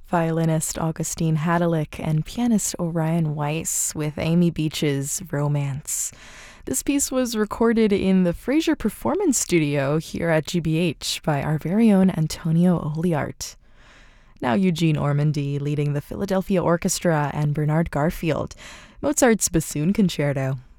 violinist Augustine Hadalick and pianist Orion Weiss with Amy Beach's Romance. This piece was recorded in the Fraser Performance Studio here at GBH by our very own Antonio Oliart. Now Eugene Ormandy leading the Philadelphia Orchestra and Bernard Garfield, Mozart's Bassoon Concerto.